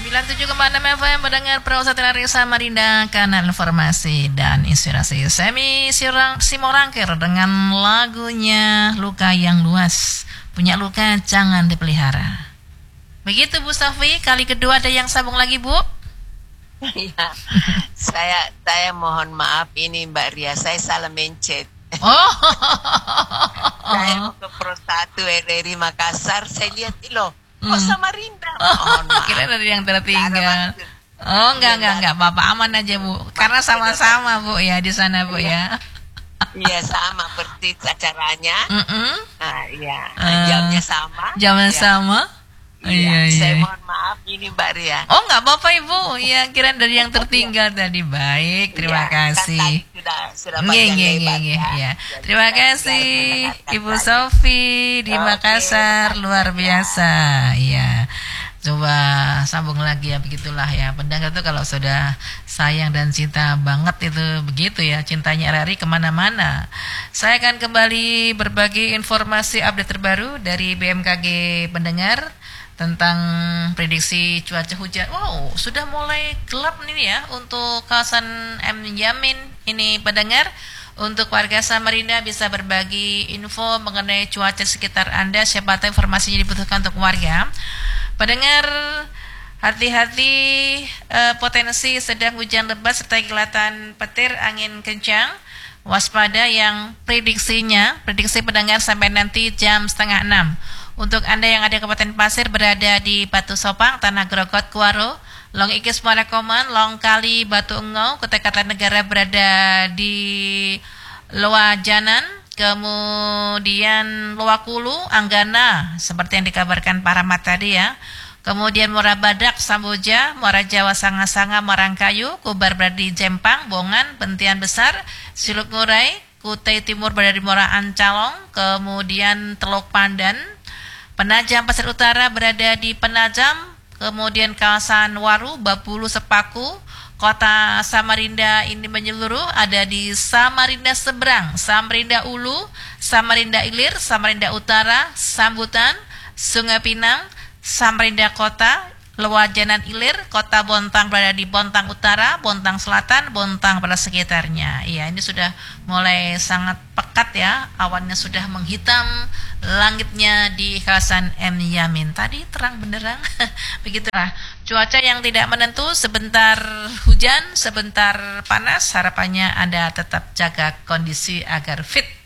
97,6 FM mendengar Prausatira Samarinda, kanal informasi dan inspirasi. Semi Simorangkir dengan lagunya Luka Yang Luas. Punya luka jangan dipelihara. Begitu Bu Safi, kali kedua ada yang sambung lagi Bu? Ya, saya mohon maaf ini Mbak Ria, saya salah mencet. Oh. Saya mau ke Pro 1 RRI Makassar, saya lihat loh. Oh Samarinda, mohon maaf. Kira ada yang tertinggal. Oh enggak, Bapak aman aja Bu. Karena sama-sama Bu ya di sana Bu ya. Iya sama persis acaranya. Nah, iya, jamnya sama. Jamnya sama. Iya. Saya mohon maaf ini Mbak Ria. Oh enggak apa-apa Ibu. Ya kira dari yang tertinggal tadi. Baik, terima kasih. Kan sudah panjang lebar ya. Terima kasih Ibu Sofi di Makassar, luar biasa. Iya. Coba sambung lagi ya, begitulah ya. Pendengar itu kalau sudah sayang dan cinta banget itu begitu ya, cintanya RRI kemana-mana. Saya akan kembali berbagi informasi update terbaru dari BMKG pendengar tentang prediksi cuaca hujan. Wow, sudah mulai gelap nih ya untuk kawasan M Yamin ini pendengar. Untuk warga Samarinda bisa berbagi info mengenai cuaca sekitar Anda, siapa tahu informasinya dibutuhkan untuk warga. Pendengar, hati-hati potensi sedang hujan lebat serta kilatan petir, angin kencang. Waspada yang prediksi pendengar sampai nanti jam 5:30. Untuk Anda yang ada Kabupaten Pasir berada di Batu Sopang, Tanah Grogot, Kuaro, Long Ikis, Muara Koman, Long Kali, Batu Engau, Kota Kartanegara berada di Loajanan, kemudian Loakulu, Anggana, seperti yang dikabarkan para mat tadi ya. Kemudian Muara Badak, Samboja, Muara Jawa, Sanga-Sanga, Marangkayu, Kubar berada di Jempang, Bongan, Bentian Besar, Siluk Ngurai, Kutai Timur berada di Muara Ancalong, kemudian Teluk Pandan, Penajam Pasir Utara berada di Penajam, kemudian kawasan Waru, Bapulu, Sepaku, Kota Samarinda ini menyeluruh ada di Samarinda Seberang, Samarinda Ulu, Samarinda Ilir, Samarinda Utara, Sambutan, Sungai Pinang, Samarinda Kota, Loajanan Ilir, Kota Bontang berada di Bontang Utara, Bontang Selatan, Bontang pada sekitarnya. Iya, ini sudah mulai sangat pekat ya, awannya sudah menghitam langitnya di kawasan M Yamin. Tadi terang benderang. Begitulah cuaca yang tidak menentu, sebentar hujan, sebentar panas. Harapannya Anda tetap jaga kondisi agar fit